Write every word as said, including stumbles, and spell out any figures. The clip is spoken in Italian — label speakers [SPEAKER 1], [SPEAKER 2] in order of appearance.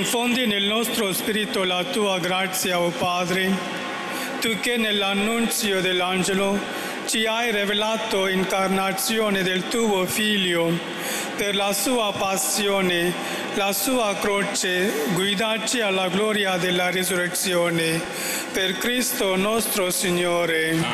[SPEAKER 1] infondi nel nostro spirito la tua grazia, o Padre, tu che nell'annunzio dell'angelo ci hai rivelato incarnazione del tuo Figlio per la sua passione, la sua croce, guidaci alla gloria della risurrezione. Per Cristo nostro Signore.